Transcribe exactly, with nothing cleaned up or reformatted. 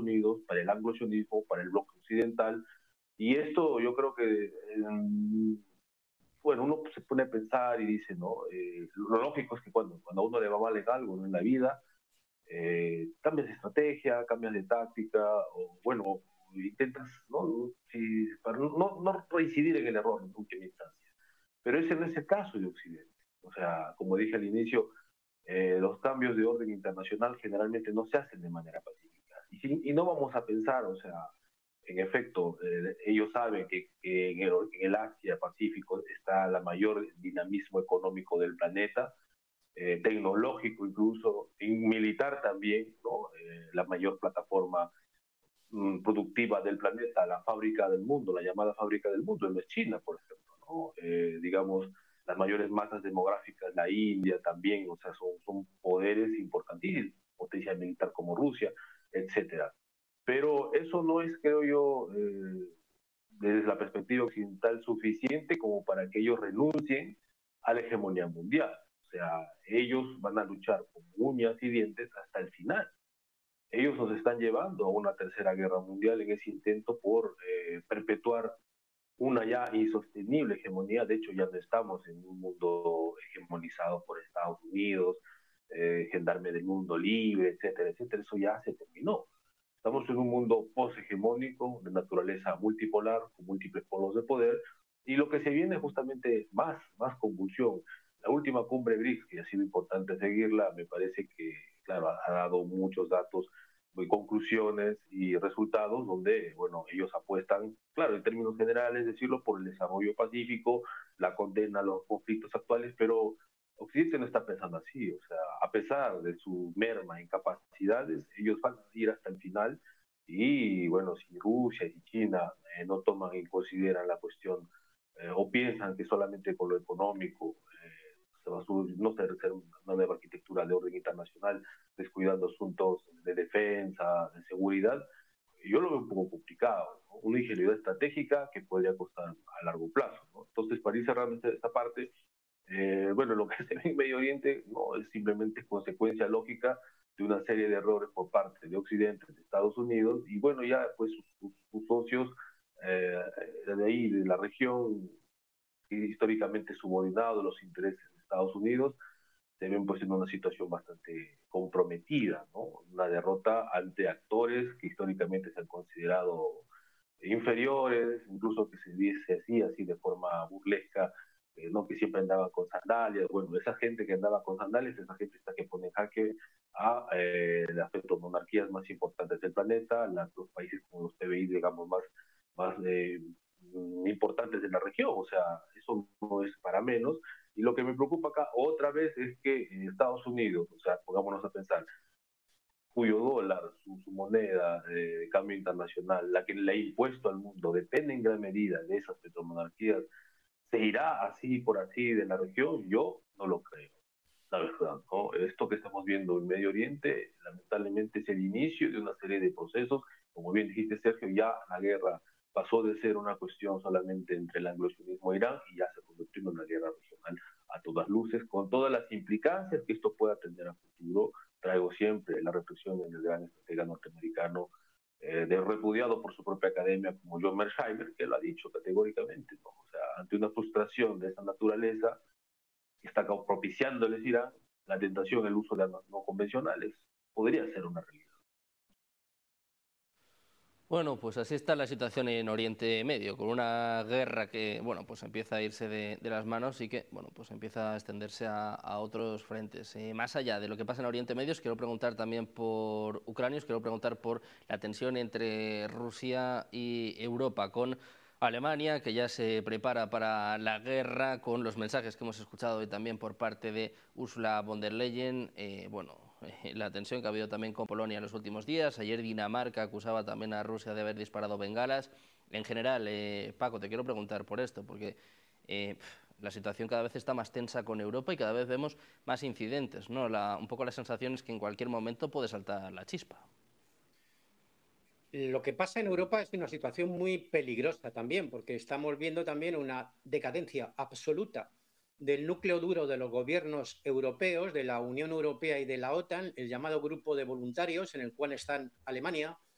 Unidos, para el anglosionismo, para el bloque occidental, y esto yo creo que, eh, bueno, uno se pone a pensar y dice, ¿no? Eh, lo lógico es que cuando, cuando a uno le va mal en algo, ¿no? En la vida, eh, cambias de estrategia, cambias de táctica, o bueno, intentas, ¿no? Si, para no, no reincidir en el error en última instancia. Pero ese no es el caso de Occidente. O sea, como dije al inicio, eh, los cambios de orden internacional generalmente no se hacen de manera pacífica. Y, si, y no vamos a pensar, o sea, en efecto, eh, ellos saben que, que en, el, en el Asia-Pacífico está la mayor dinamismo económico del planeta, eh, tecnológico incluso, y militar también, ¿no? Eh, la mayor plataforma mm, productiva del planeta, la fábrica del mundo, la llamada fábrica del mundo, no es China, por ejemplo, ¿no? Eh, digamos, las mayores masas demográficas, la India también, o sea, son, son poderes importantísimos, potencia militar como Rusia, etcétera. Pero eso no es, creo yo, eh, desde la perspectiva occidental suficiente como para que ellos renuncien a la hegemonía mundial. O sea, ellos van a luchar con uñas y dientes hasta el final. Ellos nos están llevando a una tercera guerra mundial en ese intento por eh, perpetuar una ya insostenible hegemonía. De hecho, ya no estamos en un mundo hegemonizado por Estados Unidos, eh, gendarme del mundo libre, etcétera, etcétera. Eso ya se terminó. Estamos en un mundo post-hegemónico, de naturaleza multipolar, con múltiples polos de poder, y lo que se viene justamente es más, más convulsión. La última cumbre BRICS, que ha sido importante seguirla, me parece que, claro, ha, ha dado muchos datos, muy conclusiones y resultados donde, bueno, ellos apuestan, claro, en términos generales, decirlo, por el desarrollo pacífico, la condena a los conflictos actuales, pero Occidente no está pensando así, o sea, a pesar de su merma en capacidades, ellos van a ir hasta el final y bueno, si Rusia y China eh, no toman y consideran la cuestión eh, o piensan que solamente con lo económico eh, se va a subir, no ser, ser una nueva arquitectura de orden internacional, descuidando asuntos de defensa, de seguridad, yo lo veo un poco complicado, ¿no? Una ingenuidad estratégica que podría costar a largo plazo, ¿no? Entonces, para ir cerrando esta, esta parte, eh, bueno, lo que se ve en Medio Oriente no es simplemente consecuencia lógica de una serie de errores por parte de Occidente, de Estados Unidos, y bueno, ya pues sus, sus, sus socios eh, de ahí, de la región, históricamente subordinados a los intereses de Estados Unidos, se ven pues en una situación bastante comprometida, ¿no? Una derrota ante actores que históricamente se han considerado inferiores, incluso que se dice así, así de forma burlesca, eh, no que siempre andaban con sandalias. Bueno, esa gente que andaba con sandalias, esa gente está que pone en jaque a eh, las monarquías más importantes del planeta, las, los países como los P B I, digamos, más, más eh, importantes de la región. O sea, eso no es para menos. Y lo que me preocupa acá otra vez es que en Estados Unidos, o sea, pongámonos a pensar, cuyo dólar, su, su moneda eh, de cambio internacional, la que le ha impuesto al mundo, depende en gran medida de esas petromonarquías, ¿se irá así por así de la región? Yo no lo creo, la verdad, ¿no? Esto que estamos viendo en Medio Oriente, lamentablemente es el inicio de una serie de procesos, como bien dijiste, Sergio, ya la guerra pasó de ser una cuestión solamente entre el anglosionismo e Irán y ya se convirtió en una guerra regional a todas luces, con todas las implicancias que esto pueda tener a futuro. Traigo siempre la reflexión del gran estratega norteamericano, eh, de repudiado por su propia academia como John Mersheimer, que lo ha dicho categóricamente, ¿no? O sea, ante una frustración de esa naturaleza, que está propiciándoles Irán, la tentación, el uso de armas no convencionales, podría ser una realidad. Bueno, pues así está la situación en Oriente Medio, con una guerra que, bueno, pues empieza a irse de, de las manos y que, bueno, pues empieza a extenderse a, a otros frentes. Eh, más allá de lo que pasa en Oriente Medio, os quiero preguntar también por Ucrania, os quiero preguntar por la tensión entre Rusia y Europa, con Alemania, que ya se prepara para la guerra, con los mensajes que hemos escuchado hoy también por parte de Ursula von der Leyen, eh, bueno, la tensión que ha habido también con Polonia en los últimos días. Ayer Dinamarca acusaba también a Rusia de haber disparado bengalas. En general, eh, Paco, te quiero preguntar por esto, porque eh, la situación cada vez está más tensa con Europa y cada vez vemos más incidentes, ¿no? La, un poco la sensación es que en cualquier momento puede saltar la chispa. Lo que pasa en Europa es una situación muy peligrosa también, porque estamos viendo también una decadencia absoluta del núcleo duro de los gobiernos europeos, de la Unión Europea y de la OTAN, el llamado grupo de voluntarios, en el cual están Alemania,